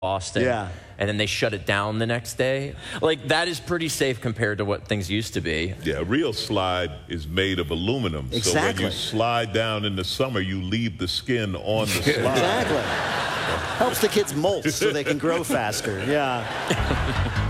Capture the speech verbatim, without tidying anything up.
Boston, Yeah. and then they shut it down the next day. Like, that is pretty safe compared to what things used to be. Yeah, a real slide is made of aluminum. Exactly. So when you slide down in the summer, you leave the skin on the slide. Exactly. Helps the kids molt so they can grow faster. Yeah.